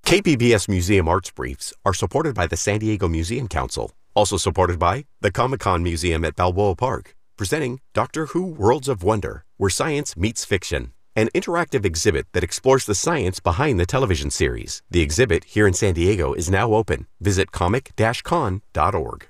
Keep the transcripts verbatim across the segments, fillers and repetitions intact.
K P B S Museum Arts Briefs are supported by the San Diego Museum Council, also supported by the Comic-Con Museum at Balboa Park, presenting Doctor Who Worlds of Wonder, where science meets fiction, an interactive exhibit that explores the science behind the television series. The exhibit here in San Diego is now open. Visit comic dash con dot org.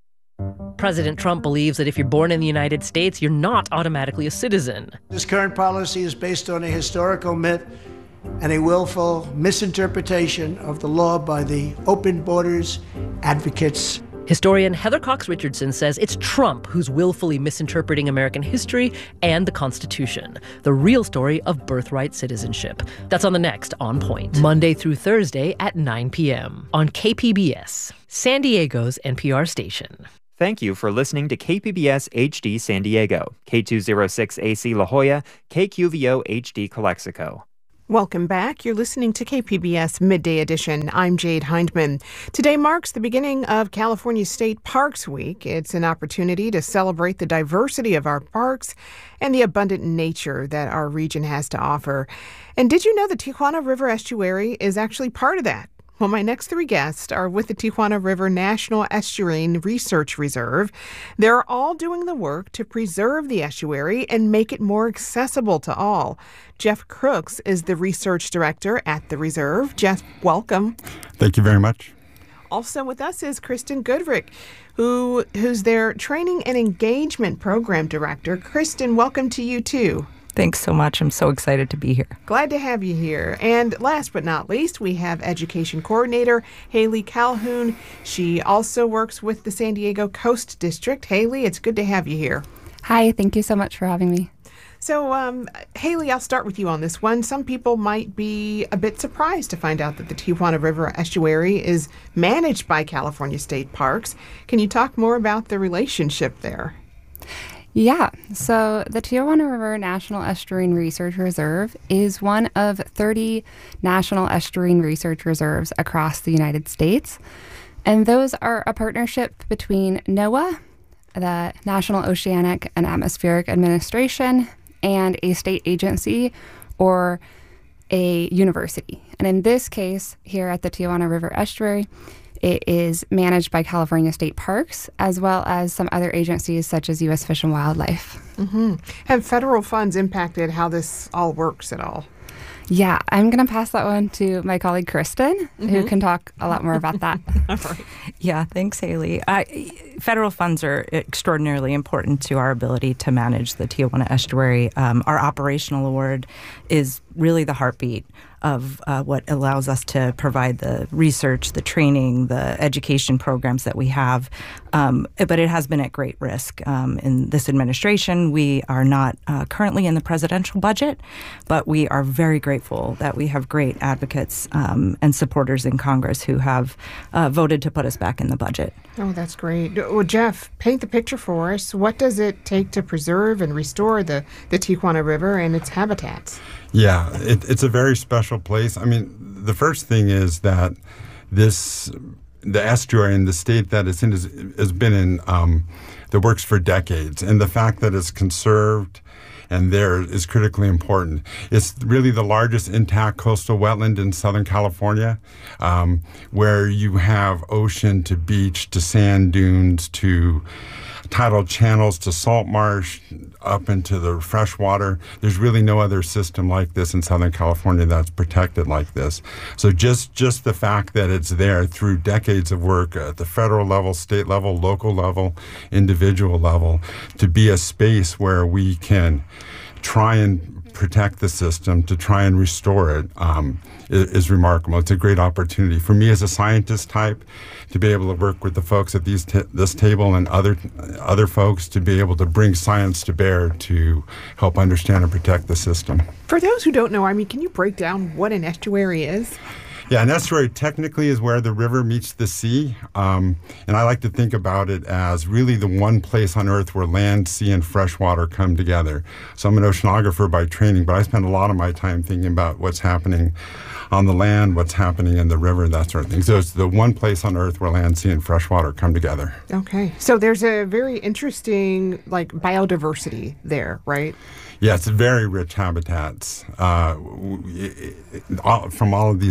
President Trump believes that if you're born in the United States, you're not automatically a citizen. This current policy is based on a historical myth and a willful misinterpretation of the law by the open borders advocates. Historian Heather Cox Richardson says it's Trump who's willfully misinterpreting American history and the Constitution, the real story of birthright citizenship. That's on the next On Point, Monday through Thursday at nine p.m. on K P B S, San Diego's N P R station. Thank you for listening to K P B S H D San Diego, K two oh six A C La Jolla, K Q V O H D Calexico. Welcome back. You're listening to K P B S Midday Edition. I'm Jade Hindman. Today marks the beginning of California State Parks Week. It's an opportunity to celebrate the diversity of our parks and the abundant nature that our region has to offer. And did you know the Tijuana River Estuary is actually part of that? Well, my next three guests are with the Tijuana River National Estuarine Research Reserve. They're all doing the work to preserve the estuary and make it more accessible to all. Jeff Crooks is the research director at the reserve. Jeff, welcome. Thank you very much. Also with us is Kristen Goodrick, who who's their training and engagement program director. Kristen, welcome to you too. Thanks so much. I'm so excited to be here. Glad to have you here. And last but not least, we have Education Coordinator Haley Calhoun. She also works with the San Diego Coast District. Haley, it's good to have you here. Hi, thank you so much for having me. So, um, Haley, I'll start with you on this one. Some people might be a bit surprised to find out that the Tijuana River Estuary is managed by California State Parks. Can you talk more about the relationship there? Yeah, so the Tijuana River National Estuarine Research Reserve is one of thirty national estuarine research reserves across the United States. And those are a partnership between NOAA, the National Oceanic and Atmospheric Administration, and a state agency or a university. And in this case, here at the Tijuana River Estuary, it is managed by California State Parks, as well as some other agencies such as U S Fish and Wildlife. Mm-hmm. Have federal funds impacted how this all works at all? Yeah, I'm going to pass that one to my colleague Kristen, mm-hmm. who can talk a lot more about that. All right. Yeah, thanks, Haley. I, federal funds are extraordinarily important to our ability to manage the Tijuana Estuary. Um, our operational award is really the heartbeat of uh, what allows us to provide the research, the training, the education programs that we have. Um, but it has been at great risk. Um, in this administration, we are not uh, currently in the presidential budget, but we are very grateful that we have great advocates um, and supporters in Congress who have uh, voted to put us back in the budget. Oh, that's great. Well, Jeff, paint the picture for us. What does it take to preserve and restore the, the Tijuana River and its habitats? Yeah, it, it's a very special place. I mean, the first thing is that this, the estuary and the state that it's in is, has been in um, the works for decades. And the fact that it's conserved and there is critically important. It's really the largest intact coastal wetland in Southern California, um, where you have ocean to beach to sand dunes to tidal channels to salt marsh up into the fresh water. There's really no other system like this in Southern California that's protected like this. So just, just the fact that it's there through decades of work at the federal level, state level, local level, individual level, to be a space where we can try and protect the system, to try and restore it, um, is, is remarkable. It's a great opportunity for me as a scientist type to be able to work with the folks at these t- this table and other other folks to be able to bring science to bear to help understand and protect the system. For those who don't know, I mean, can you break down what an estuary is? Yeah, an estuary technically is where the river meets the sea, um, and I like to think about it as really the one place on Earth where land, sea, and fresh water come together. So I'm an oceanographer by training, but I spend a lot of my time thinking about what's happening on the land, what's happening in the river, that sort of thing. So it's the one place on Earth where land, sea, and fresh water come together. Okay, so there's a very interesting, like, biodiversity there, right? Yeah, it's very rich habitats uh, it, it, all, from all of these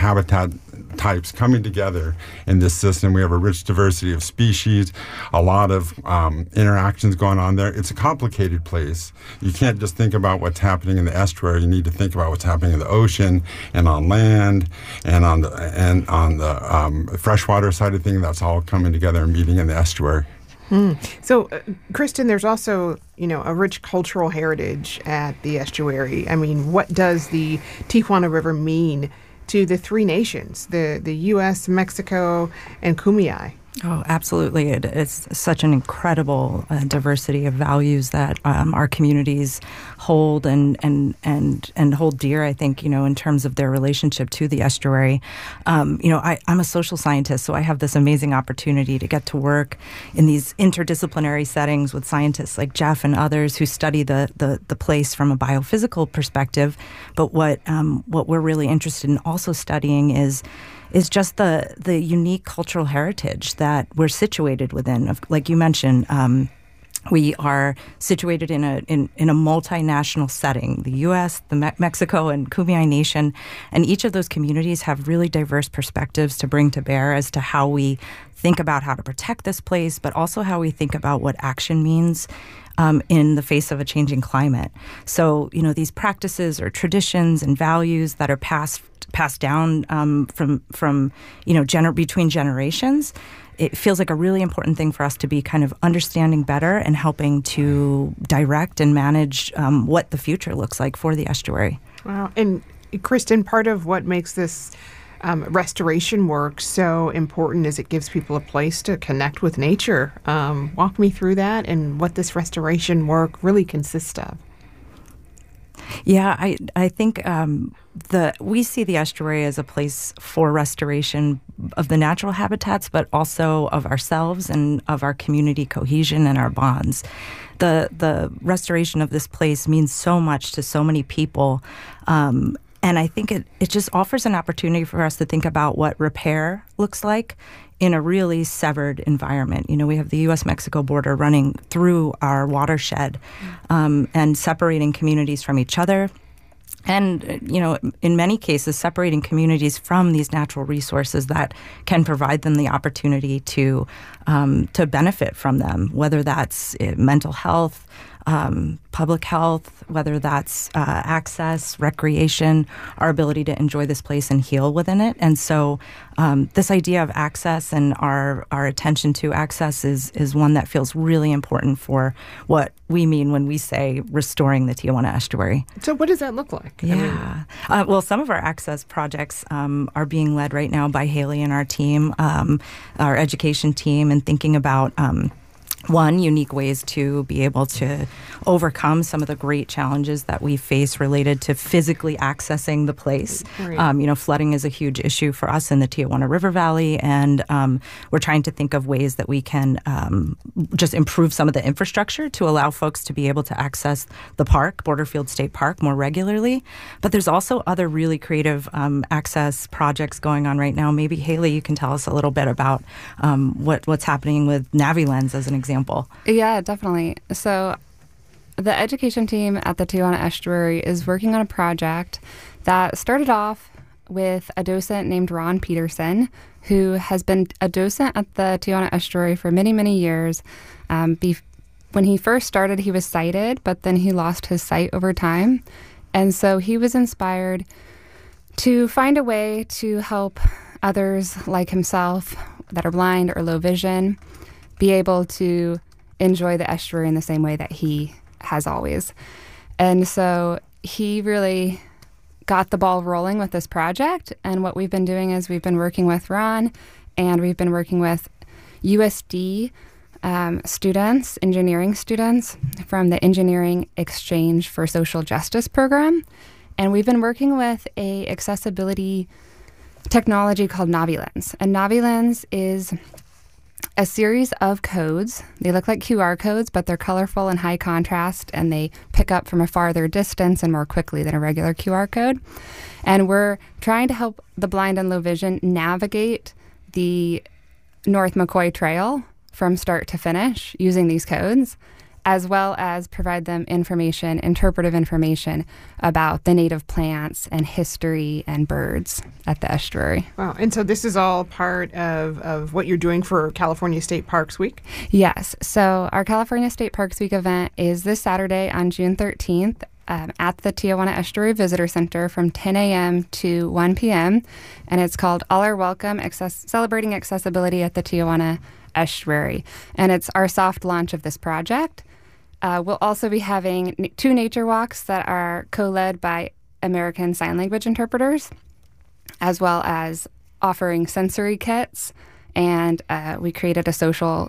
habitat types coming together in this system. We have a rich diversity of species, a lot of um, interactions going on there. It's a complicated place. You can't just think about what's happening in the estuary. You need to think about what's happening in the ocean and on land and on the and on the um, freshwater side of things. That's all coming together and meeting in the estuary. Hmm. So, uh, Kristen, there's also, you know, a rich cultural heritage at the estuary. I mean, what does the Tijuana River mean to the three nations, the, the U S, Mexico, and Kumeyaay? Oh, absolutely. It, it's such an incredible uh, diversity of values that um, our communities hold and, and and and hold dear, I think, you know, in terms of their relationship to the estuary. Um, you know, I, I'm a social scientist, so I have this amazing opportunity to get to work in these interdisciplinary settings with scientists like Jeff and others who study the the, the place from a biophysical perspective. But what um, what we're really interested in also studying is is just the the unique cultural heritage that we're situated within. Like you mentioned, um, we are situated in a in, in a multinational setting, the U S, the Me- Mexico, and Kumeyaay Nation, and each of those communities have really diverse perspectives to bring to bear as to how we think about how to protect this place, but also how we think about what action means um, in the face of a changing climate. So, you know, these practices or traditions and values that are passed passed down um, from from you know gener- between generations, it feels like a really important thing for us to be kind of understanding better and helping to direct and manage um, what the future looks like for the estuary. Wow. And Kristen, part of what makes this um, restoration work so important is it gives people a place to connect with nature. Um, walk me through that and what this restoration work really consists of. Yeah, I I think um, the we see the estuary as a place for restoration of the natural habitats, but also of ourselves and of our community cohesion and our bonds. The the restoration of this place means so much to so many people, um, and I think it, it just offers an opportunity for us to think about what repair looks like in a really severed environment. You know, we have the U S Mexico border running through our watershed um, and separating communities from each other. And, you know, in many cases, separating communities from these natural resources that can provide them the opportunity to um, to benefit from them, whether that's uh, mental health, um, public health, whether that's uh, access, recreation, our ability to enjoy this place and heal within it. And so um, this idea of access and our, our attention to access is, is one that feels really important for what we mean when we say restoring the Tijuana estuary. So what does that look like? Yeah. I mean, uh, well, some of our access projects um, are being led right now by Haley and our team, um, our education team, and thinking about um, one, unique ways to be able to overcome some of the great challenges that we face related to physically accessing the place. Right. Um, you know, flooding is a huge issue for us in the Tijuana River Valley, and um, we're trying to think of ways that we can um, just improve some of the infrastructure to allow folks to be able to access the park, Borderfield State Park, more regularly. But there's also other really creative um, access projects going on right now. Maybe, Haley, you can tell us a little bit about um, what, what's happening with NaviLens as an example. Example. Yeah, definitely. So the education team at the Tijuana Estuary is working on a project that started off with a docent named Ron Peterson, who has been a docent at the Tijuana Estuary for many, many years. Um, be- when he first started, he was sighted, but then he lost his sight over time. And so he was inspired to find a way to help others like himself that are blind or low vision be able to enjoy the estuary in the same way that he has always. And so he really got the ball rolling with this project. And what we've been doing is we've been working with Ron, and we've been working with U S D um, students, engineering students from the Engineering Exchange for Social Justice program. And we've been working with a accessibility technology called NaviLens. And NaviLens is a series of codes. They look like Q R codes, but they're colorful and high contrast, and they pick up from a farther distance and more quickly than a regular Q R code. And we're trying to help the blind and low vision navigate the North McCoy Trail from start to finish using these codes. as well as provide them information, interpretive information about the native plants and history and birds at the estuary. Wow. And so this is all part of, of what you're doing for California State Parks Week? Yes. So our California State Parks Week event is this Saturday on June thirteenth um, at the Tijuana Estuary Visitor Center from ten a.m. to one p.m. And it's called All Are Welcome, Access- Celebrating Accessibility at the Tijuana Estuary. And it's our soft launch of this project. Uh, we'll also be having n- two nature walks that are co-led by American Sign Language interpreters, as well as offering sensory kits. And uh, we created a social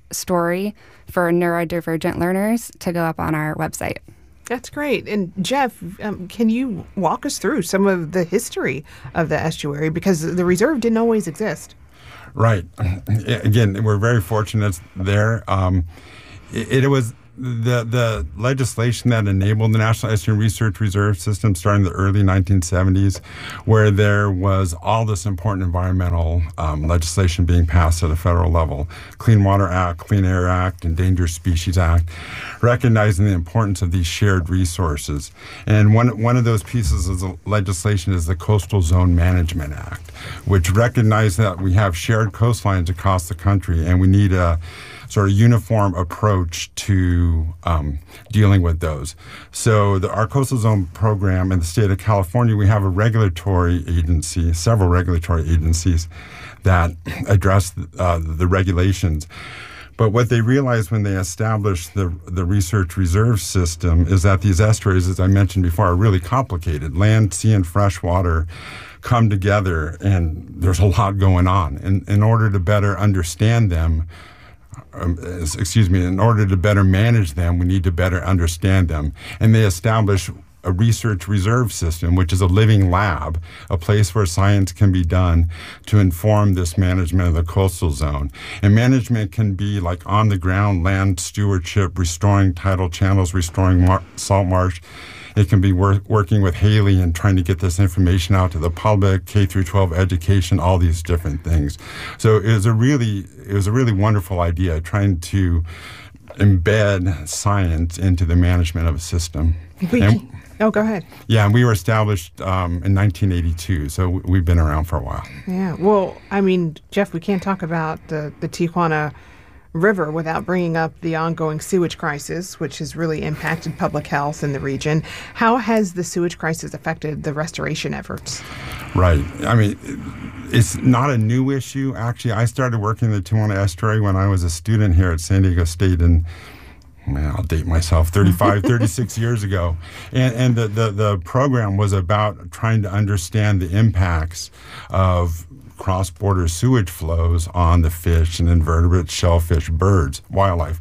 story for neurodivergent learners to go up on our website. That's great. And Jeff, um, can you walk us through some of the history of the estuary? Because the reserve didn't always exist. Right. Again, we're very fortunate there. Um, it, it was the the legislation that enabled the National Estuarine Research Reserve System starting in the early nineteen seventies, where there was all this important environmental um, legislation being passed at a federal level. Clean Water Act, Clean Air Act, Endangered Species Act, recognizing the importance of these shared resources. And one, one of those pieces of the legislation is the Coastal Zone Management Act, which recognized that we have shared coastlines across the country and we need a sort of uniform approach to um, dealing with those. So the, our Coastal Zone program in the state of California, we have a regulatory agency, several regulatory agencies that address uh, the regulations. But what they realized when they established the, the research reserve system is that these estuaries, as I mentioned before, are really complicated. Land, sea, and freshwater come together, and there's a lot going on. And in order to better understand them, Um, excuse me, in order to better manage them, we need to better understand them. And they establish a research reserve system, which is a living lab, a place where science can be done to inform this management of the coastal zone. And management can be like on the ground land stewardship, restoring tidal channels, restoring mar- salt marsh. It can be wor- working with Haley and trying to get this information out to the public, K through twelve education, all these different things. So it was a really, it was a really wonderful idea, trying to embed science into the management of a system. We, and, oh, go ahead. Yeah, and we were established um, in nineteen eighty-two, so we've been around for a while. Yeah, well, I mean, Jeff, we can't talk about the, the Tijuana River without bringing up the ongoing sewage crisis, which has really impacted public health in the region. How has the sewage crisis affected the restoration efforts? Right. I mean, it's not a new issue. Actually, I started working in the Tijuana Estuary when I was a student here at San Diego State in, man, I'll date myself, thirty-five, thirty-six years ago. And, and the, the, the program was about trying to understand the impacts of cross-border sewage flows on the fish and invertebrates, shellfish, birds, wildlife.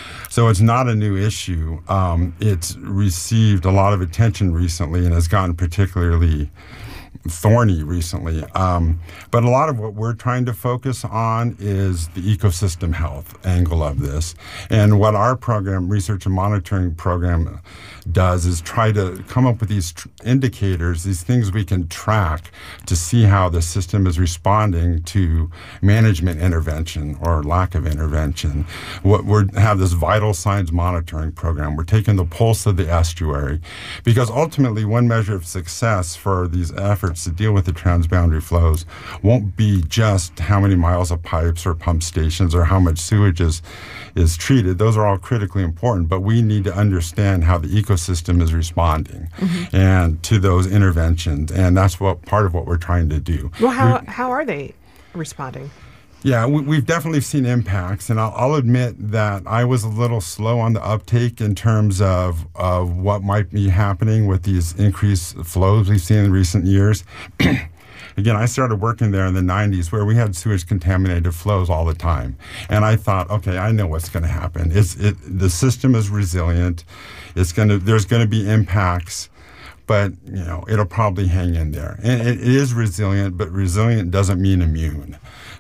So it's not a new issue. Um, it's received a lot of attention recently and has gotten particularly thorny recently. Um, but a lot of what we're trying to focus on is the ecosystem health angle of this. And what our program, research and monitoring program, does is try to come up with these tr- indicators, these things we can track to see how the system is responding to management intervention or lack of intervention. What we have this vital signs monitoring program. We're taking the pulse of the estuary, because ultimately one measure of success for these efforts to deal with the transboundary flows won't be just how many miles of pipes or pump stations or how much sewage is, is treated. Those are all critically important, but we need to understand how the ecosystem is responding mm-hmm. and to those interventions, and that's what part of what we're trying to do. Well, how, how are they responding? Yeah, we, we've definitely seen impacts, and I'll, I'll admit that I was a little slow on the uptake in terms of, of what might be happening with these increased flows we've seen in recent years. Again, I started working there in the nineties where we had sewage contaminated flows all the time. And I thought, okay, I know what's going to happen. It's, it, the system is resilient. It's going to, there's going to be impacts, but you know, it'll probably hang in there. And it, it is resilient, but resilient doesn't mean immune.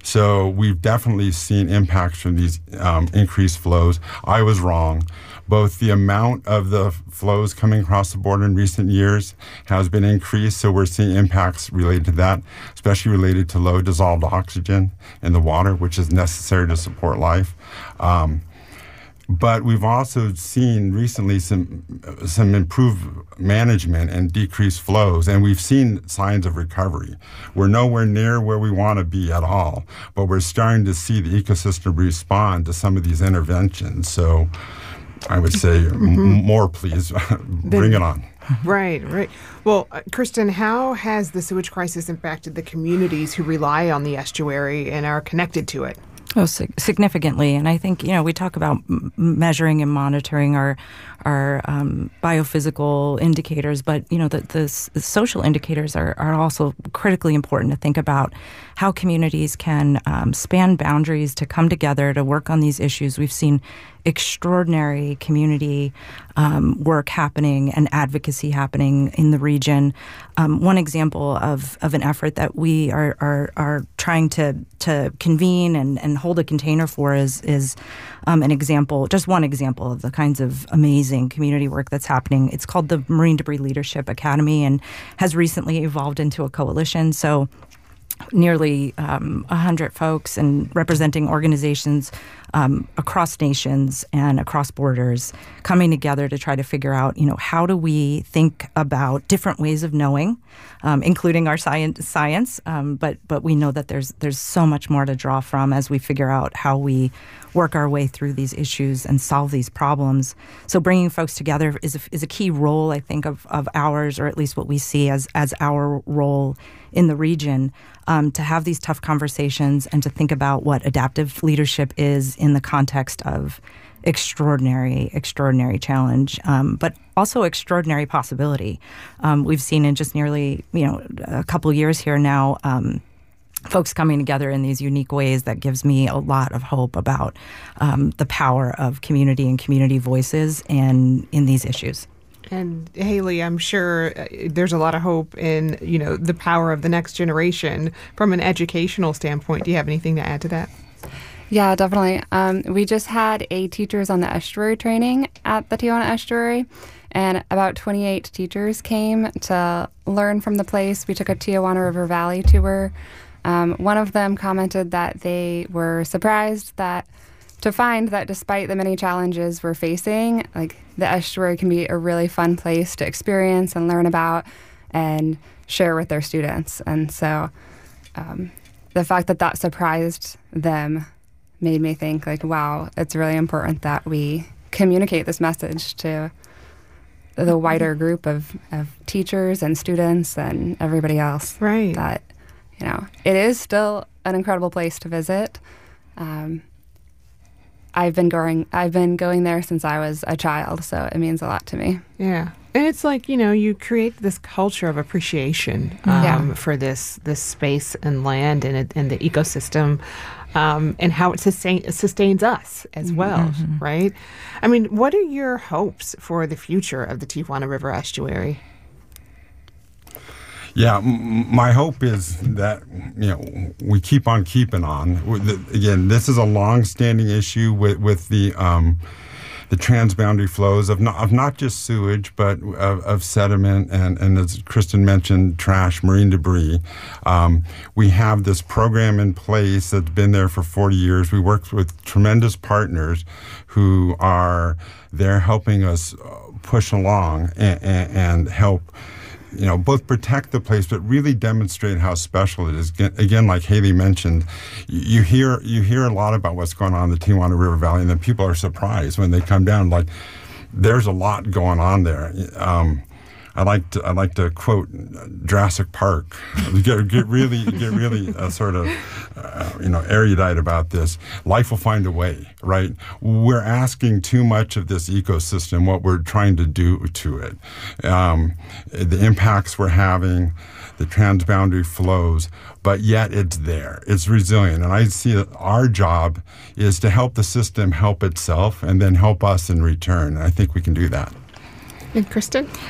So we've definitely seen impacts from these um, increased flows. I was wrong. Both the amount of the flows coming across the border in recent years has been increased, so we're seeing impacts related to that, especially related to low dissolved oxygen in the water, which is necessary to support life. Um, But we've also seen recently some some improved management and decreased flows, and we've seen signs of recovery. We're nowhere near where we want to be at all, but we're starting to see the ecosystem respond to some of these interventions. So I would say mm-hmm. m- more, please. Bring it on. Right, right. Well, uh, Kristen, how has the sewage crisis impacted the communities who rely on the estuary and are connected to it? Oh, significantly. And I think, you know, we talk about m- measuring and monitoring our our um, biophysical indicators, but, you know, the, the, the social indicators are, are also critically important to think about how communities can um, span boundaries to come together to work on these issues. We've seen extraordinary community um, work happening and advocacy happening in the region. Um, one example of, of an effort that we are are, are trying to to convene and, and hold a container for is is um, an example, just one example of the kinds of amazing community work that's happening. It's called the Marine Debris Leadership Academy and has recently evolved into a coalition. So nearly um, one hundred folks and representing organizations um, across nations and across borders coming together to try to figure out, you know, how do we think about different ways of knowing, um, including our science, science. Um, but but we know that there's there's so much more to draw from as we figure out how we work our way through these issues and solve these problems. So bringing folks together is a, is a key role, I think, of, of ours, or at least what we see as as our role in the region, um, to have these tough conversations and to think about what adaptive leadership is in the context of extraordinary, extraordinary challenge, um, but also extraordinary possibility. Um, we've seen in just nearly, you know, a couple years here now, um, folks coming together in these unique ways that gives me a lot of hope about um, the power of community and community voices in, in these issues. And Haley, I'm sure there's a lot of hope in, you know, the power of the next generation from an educational standpoint. Do you have anything to add to that? Yeah, definitely. Um, we just had a Teachers on the Estuary training at the Tijuana Estuary, and about twenty-eight teachers came to learn from the place. We took a Tijuana River Valley tour. Um, one of them commented that they were surprised that to find that despite the many challenges we're facing, like the estuary can be a really fun place to experience and learn about and share with their students. And so um, the fact that that surprised them made me think, like, wow, it's really important that we communicate this message to the wider group of, of teachers and students and everybody else. Right. That, you know, it is still an incredible place to visit. Um, I've been going I've been going there since I was a child, so it means a lot to me. Yeah. And it's like, you know, you create this culture of appreciation um, yeah. for this this space and land and, it, and the ecosystem um, and how it sustain, sustains us as well, mm-hmm. right? I mean, what are your hopes for the future of the Tijuana River Estuary? Yeah, m- my hope is that, you know, we keep on keeping on. Again, this is a long-standing issue with with the um, the transboundary flows of not of not just sewage, but of, of sediment and, and as Kristen mentioned, trash, marine debris. Um, we have this program in place that's been there for forty years. We work with tremendous partners who are there helping us push along and, and, and help, you know, both protect the place, but really demonstrate how special it is. Again, like Haley mentioned, you hear you hear a lot about what's going on in the Tijuana River Valley, and then people are surprised when they come down. Like, there's a lot going on there. Um, I like to I like to quote Jurassic Park. Get, get really get really uh, sort of uh, you know erudite about this. Life will find a way, right? We're asking too much of this ecosystem. What we're trying to do to it, um, the impacts we're having, the transboundary flows, but yet it's there. It's resilient, and I see that our job is to help the system help itself, and then help us in return. And I think we can do that. And Kristen?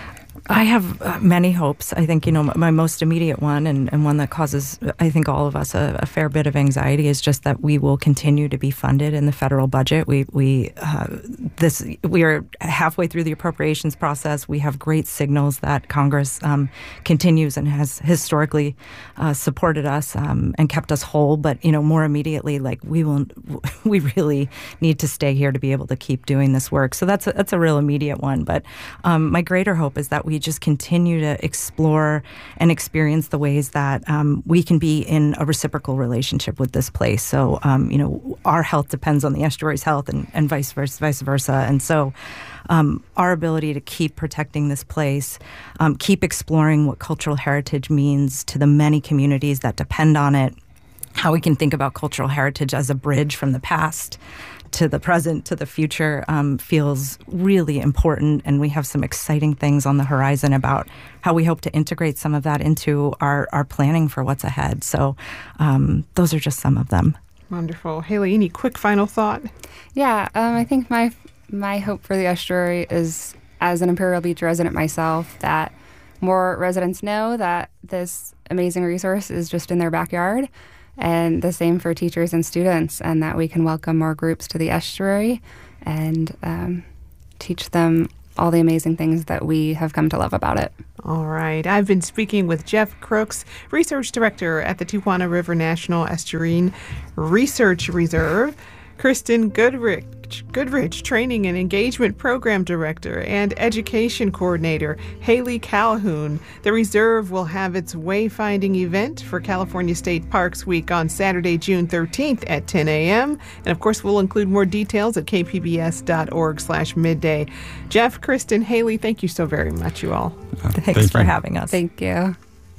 I have uh, many hopes. I think, you know, my most immediate one and, and one that causes, I think, all of us a, a fair bit of anxiety is just that we will continue to be funded in the federal budget. We we uh, this we are halfway through the appropriations process. We have great signals that Congress um, continues and has historically uh, supported us um, and kept us whole. But, you know, more immediately, like we will, we really need to stay here to be able to keep doing this work. So that's a, that's a real immediate one. But um, my greater hope is that we just continue to explore and experience the ways that um, we can be in a reciprocal relationship with this place. So, um, you know, our health depends on the estuary's health and, and vice versa, vice versa. And so um, our ability to keep protecting this place, um, keep exploring what cultural heritage means to the many communities that depend on it, how we can think about cultural heritage as a bridge from the past to the present, to the future, um, feels really important. And we have some exciting things on the horizon about how we hope to integrate some of that into our, our planning for what's ahead. So um, those are just some of them. Wonderful. Haley, any quick final thought? Yeah, um, I think my my hope for the estuary is, as an Imperial Beach resident myself, that more residents know that this amazing resource is just in their backyard. And the same for teachers and students, and that we can welcome more groups to the estuary and um, teach them all the amazing things that we have come to love about it. All right. I've been speaking with Jeff Crooks, Research Director at the Tijuana River National Estuarine Research Reserve, Kristen Goodrich, Goodrich, Training and Engagement Program Director, and Education Coordinator, Haley Calhoun. The Reserve will have its wayfinding event for California State Parks Week on Saturday, June thirteenth at ten a.m. And of course, we'll include more details at k p b s dot org slash midday. Jeff, Kristen, Haley, thank you so very much, you all. Uh, Thanks thank for you. having us. Thank you.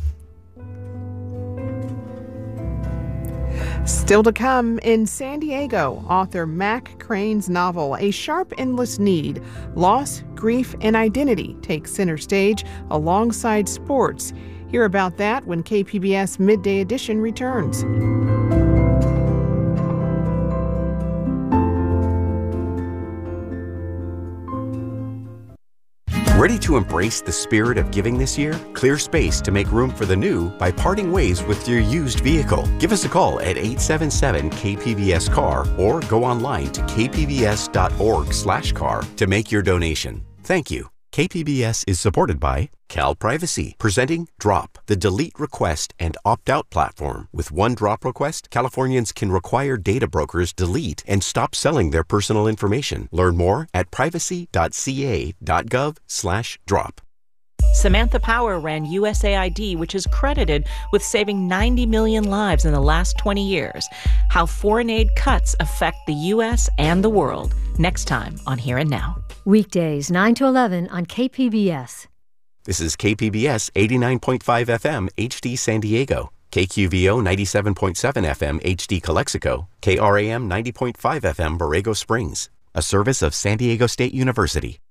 Still to come, in San Diego, author Mac Crane's novel, A Sharp Endless Need, Loss, Grief, and Identity takes center stage alongside sports. Hear about that when K P B S Midday Edition returns. Ready to embrace the spirit of giving this year? Clear space to make room for the new by parting ways with your used vehicle. Give us a call at eight seven seven K P B S car or go online to k p b s dot org slash car to make your donation. Thank you. K P B S is supported by Cal Privacy, presenting Drop, the delete request and opt-out platform. With one drop request, Californians can require data brokers delete and stop selling their personal information. Learn more at privacy dot c a dot gov slash drop. Samantha Power ran U S A I D, which is credited with saving ninety million lives in the last twenty years. How foreign aid cuts affect the U S and the world. Next time on Here and Now. Weekdays, nine to eleven on K P B S. This is K P B S eighty-nine point five F M H D San Diego, K Q V O ninety-seven point seven F M H D Calexico, K R A M ninety point five F M Borrego Springs, a service of San Diego State University.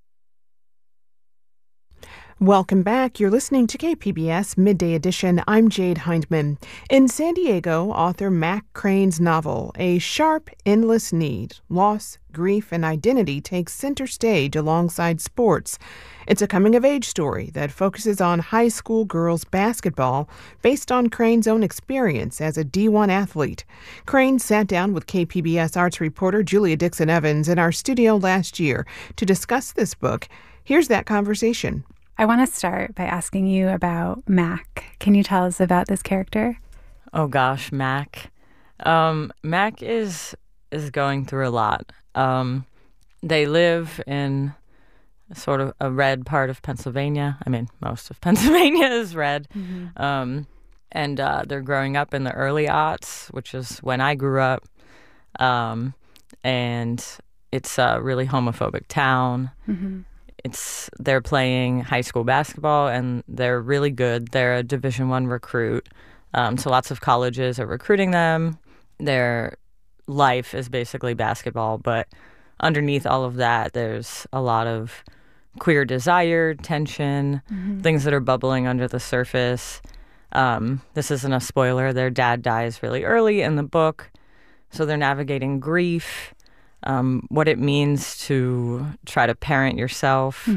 Welcome back. You're listening to K P B S Midday Edition. I'm Jade Hindman. In San Diego, author Mac Crane's novel, A Sharp Endless Need, Loss, Grief, and Identity takes center stage alongside sports. It's a coming-of-age story that focuses on high school girls basketball based on Crane's own experience as a D one athlete. Crane sat down with K P B S arts reporter Julia Dixon-Evans in our studio last year to discuss this book. Here's that conversation. I want to start by asking you about Mac. Can you tell us about this character? Oh gosh, Mac. Um, Mac is is going through a lot. Um, they live in sort of a red part of Pennsylvania. I mean, most of Pennsylvania is red. Mm-hmm. Um, and uh, they're growing up in the early aughts, which is when I grew up. Um, and it's a really homophobic town. Mm-hmm. It's they're playing high school basketball, and they're really good. They're a Division One recruit, um, so lots of colleges are recruiting them. Their life is basically basketball, but underneath all of that, there's a lot of queer desire, tension, mm-hmm. things that are bubbling under the surface. Um, this isn't a spoiler. Their dad dies really early in the book, so they're navigating grief. Um, what it means to try to parent yourself mm-hmm.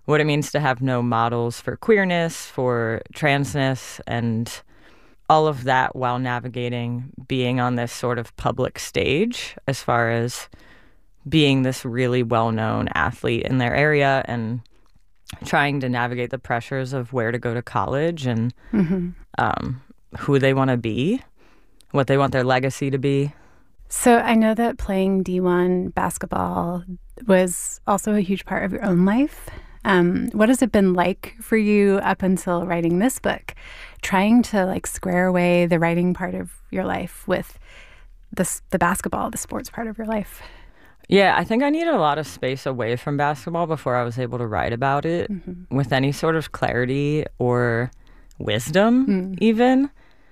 what it means to have no models for queerness, for transness, and all of that while navigating being on this sort of public stage as far as being this really well-known athlete in their area and trying to navigate the pressures of where to go to college and mm-hmm. um, who they want to be, what they want their legacy to be. So I know that playing D one basketball was also a huge part of your own life. Um, what has it been like for you up until writing this book, trying to like square away the writing part of your life with the, the basketball, the sports part of your life? Yeah, I think I needed a lot of space away from basketball before I was able to write about it mm-hmm. with any sort of clarity or wisdom, mm. even.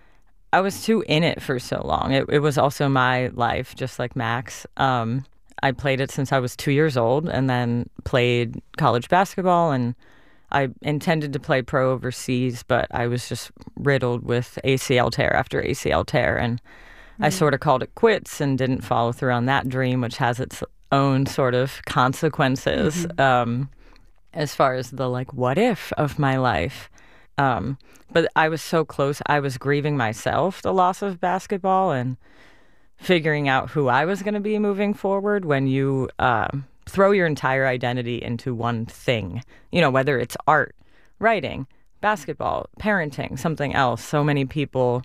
I was too in it for so long. It, it was also my life, just like Max. Um, I played it since I was two years old and then played college basketball. And I intended to play pro overseas, but I was just riddled with A C L tear after A C L tear. And I sort of called it quits and didn't follow through on that dream, which has its own sort of consequences mm-hmm. um, as far as the, like, what if of my life. Um, but I was so close. I was grieving myself, the loss of basketball, and figuring out who I was going to be moving forward when you um, throw your entire identity into one thing, you know, whether it's art, writing, basketball, parenting, something else. So many people,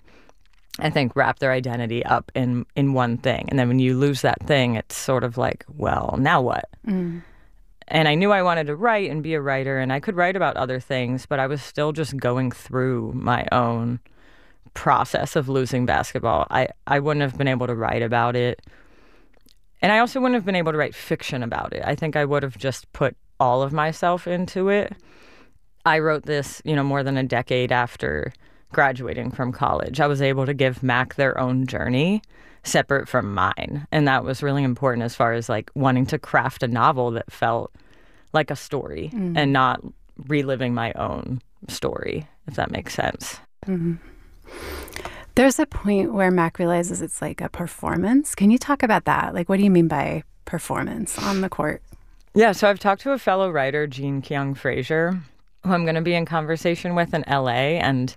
I think, wrap their identity up in, in one thing. And then when you lose that thing, it's sort of like, well, now what? Mm. And I knew I wanted to write and be a writer, and I could write about other things, but I was still just going through my own process of losing basketball. I, I wouldn't have been able to write about it. And I also wouldn't have been able to write fiction about it. I think I would have just put all of myself into it. I wrote this, you know, more than a decade after graduating from college. I was able to give Mac their own journey separate from mine. And that was really important as far as like wanting to craft a novel that felt like a story mm-hmm. and not reliving my own story, if that makes sense. Mm-hmm. There's a point where Mac realizes it's like a performance. Can you talk about that? Like, what do you mean by performance on the court? Yeah, so I've talked to a fellow writer, Jean Kyung Fraser, who I'm going to be in conversation with in L A, and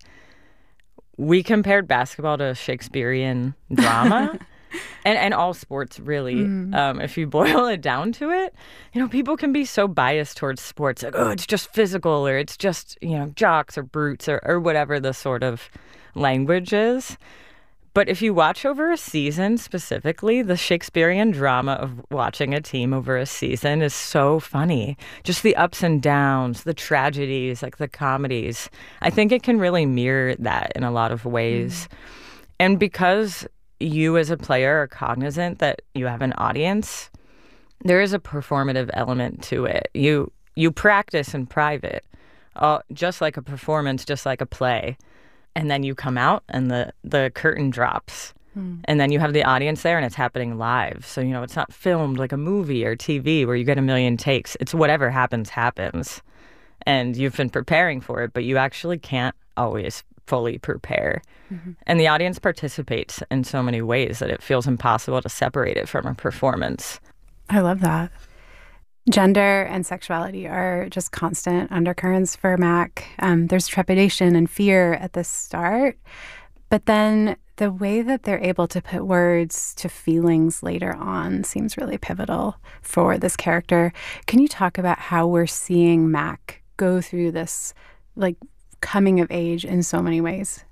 we compared basketball to Shakespearean drama and, and all sports, really. Mm. Um, if you boil it down to it, you know, people can be so biased towards sports. Like, oh, it's just physical, or it's just, you know, jocks or brutes or, or whatever the sort of language is. But if you watch over a season specifically, the Shakespearean drama of watching a team over a season is so funny. Just the ups and downs, the tragedies, like the comedies. I think it can really mirror that in a lot of ways. Mm. And because you as a player are cognizant that you have an audience, there is a performative element to it. You you practice in private, uh, just like a performance, just like a play. And then you come out and the, the curtain drops. Mm. And then you have the audience there and it's happening live. So, you know, it's not filmed like a movie or T V where you get a million takes. It's whatever happens, happens. And you've been preparing for it, but you actually can't always fully prepare. Mm-hmm. And the audience participates in so many ways that it feels impossible to separate it from a performance. I love that. Gender and sexuality are just constant undercurrents for Mac. Um, there's trepidation and fear at the start, but then the way that they're able to put words to feelings later on seems really pivotal for this character. Can you talk about how we're seeing Mac go through this, like, coming of age in so many ways?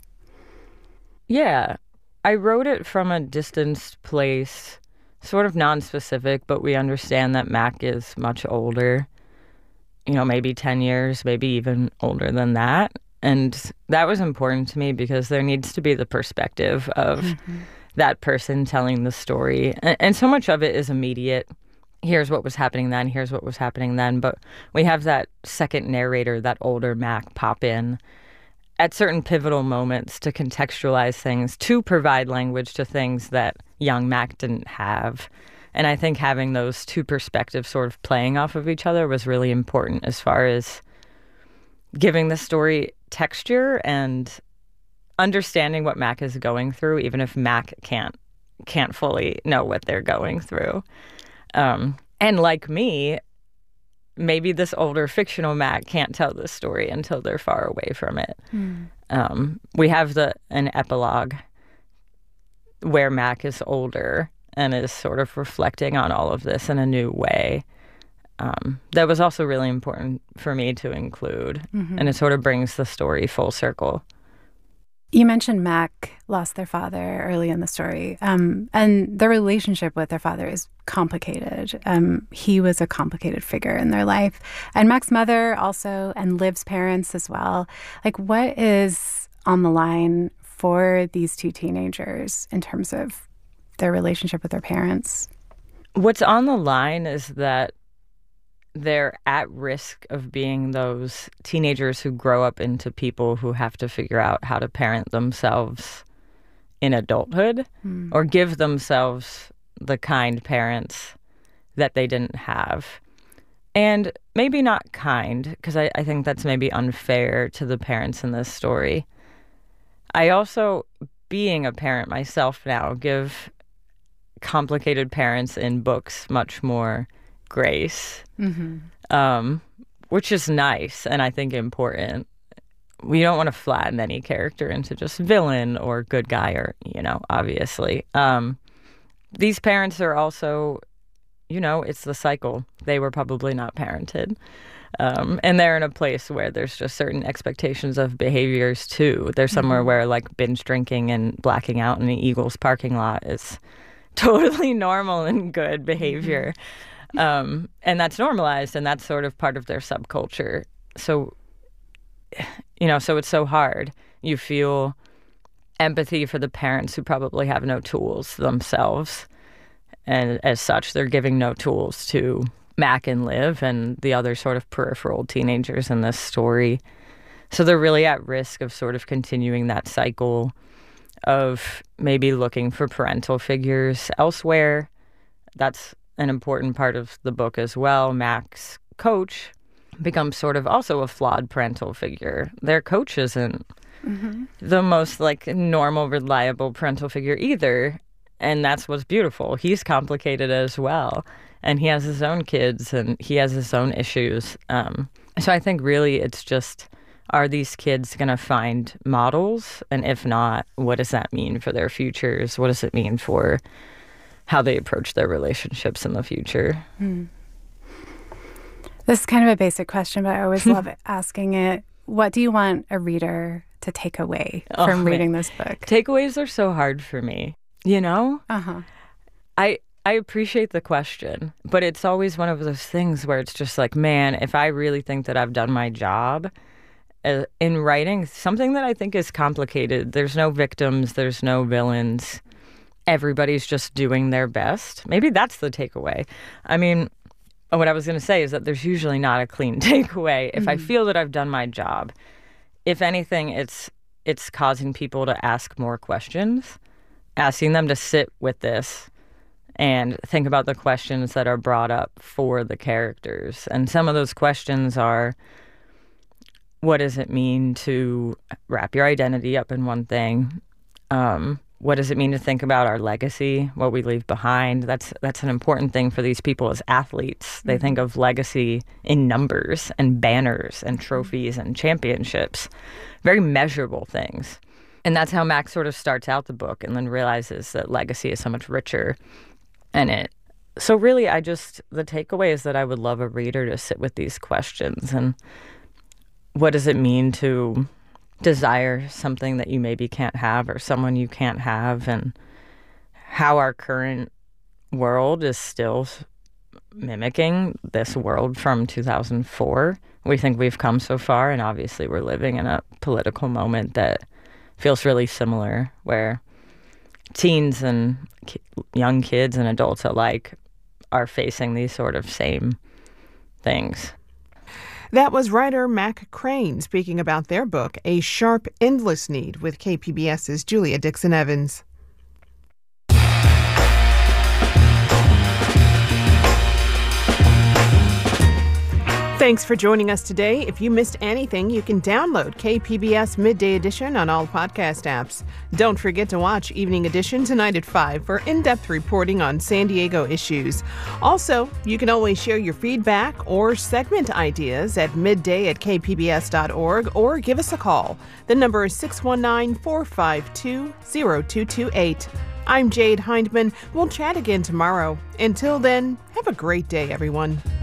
Yeah. I wrote it from a distanced place, sort of non-specific, but we understand that Mac is much older, you know, maybe ten years, maybe even older than that. And that was important to me because there needs to be the perspective of mm-hmm. that person telling the story. And, and so much of it is immediate. Here's what was happening then, here's what was happening then. But we have that second narrator, that older Mac, pop in at certain pivotal moments to contextualize things, to provide language to things that young Mac didn't have. And I think having those two perspectives sort of playing off of each other was really important as far as giving the story texture and understanding what Mac is going through, even if Mac can't can't fully know what they're going through. Um, and like me, maybe this older fictional Mac can't tell this story until they're far away from it. Mm. Um, we have the an epilogue where Mac is older and is sort of reflecting on all of this in a new way. Um, that was also really important for me to include, mm-hmm. and it sort of brings the story full circle. You mentioned Mac lost their father early in the story, um, and their relationship with their father is complicated. Um, he was a complicated figure in their life. And Mac's mother also, and Liv's parents as well. Like, what is on the line for these two teenagers in terms of their relationship with their parents? What's on the line is that they're at risk of being those teenagers who grow up into people who have to figure out how to parent themselves in adulthood, mm. or give themselves the kind parents that they didn't have. And maybe not kind, because I, I think that's maybe unfair to the parents in this story. I also, being a parent myself now, give complicated parents in books much more grace, mm-hmm. um, which is nice and I think important. We don't want to flatten any character into just villain or good guy, or, you know, obviously. Um, these parents are also, you know, it's the cycle. They were probably not parented. Um, and they're in a place where there's just certain expectations of behaviors, too. They're somewhere mm-hmm. where, like, binge drinking and blacking out in the Eagles parking lot is totally normal and good behavior. Mm-hmm. Um, and that's normalized, and that's sort of part of their subculture. So, you know, so it's so hard. You feel empathy for the parents who probably have no tools themselves. And as such, they're giving no tools to Mac and Liv and the other sort of peripheral teenagers in this story. So they're really at risk of sort of continuing that cycle of maybe looking for parental figures elsewhere. That's an important part of the book as well. Mac's coach becomes sort of also a flawed parental figure. Their coach isn't mm-hmm. the most, like, normal, reliable parental figure either. And that's what's beautiful. He's complicated as well. And he has his own kids and he has his own issues. Um, so I think really it's just, are these kids going to find models? And if not, what does that mean for their futures? What does it mean for how they approach their relationships in the future? Hmm. This is kind of a basic question, but I always love asking it. What do you want a reader to take away oh, from reading man. this book? Takeaways are so hard for me, you know? Uh-huh. I I appreciate the question, but it's always one of those things where it's just like, man, if I really think that I've done my job uh, in writing something that I think is complicated, there's no victims, there's no villains, everybody's just doing their best. Maybe that's the takeaway. I mean, what I was going to say is that there's usually not a clean takeaway. If mm-hmm. I feel that I've done my job, if anything, it's it's causing people to ask more questions, asking them to sit with this and think about the questions that are brought up for the characters. And some of those questions are, what does it mean to wrap your identity up in one thing? Um, What does it mean to think about our legacy, what we leave behind? That's that's an important thing for these people as athletes. They mm-hmm. think of legacy in numbers and banners and trophies and championships, very measurable things. And that's how Mac sort of starts out the book and then realizes that legacy is so much richer in it. So really, I just, the takeaway is that I would love a reader to sit with these questions. And what does it mean to desire something that you maybe can't have, or someone you can't have, and how our current world is still mimicking this world from two thousand four. We think we've come so far, and obviously we're living in a political moment that feels really similar, where teens and ki- young kids and adults alike are facing these sort of same things. That was writer Mac Crane speaking about their book, A Sharp Endless Need, with K P B S's Julia Dixon-Evans. Thanks for joining us today. If you missed anything, you can download K P B S Midday Edition on all podcast apps. Don't forget to watch Evening Edition tonight at five for in-depth reporting on San Diego issues. Also, you can always share your feedback or segment ideas at midday at k p b s dot org or give us a call. The number is six one nine, four five two, zero two two eight. I'm Jade Hindman. We'll chat again tomorrow. Until then, have a great day, everyone.